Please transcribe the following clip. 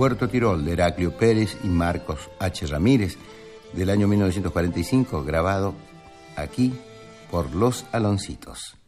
Puerto Tirol de Heraclio Pérez y Marcos H. Ramírez del año 1945, grabado aquí por Los Aloncitos.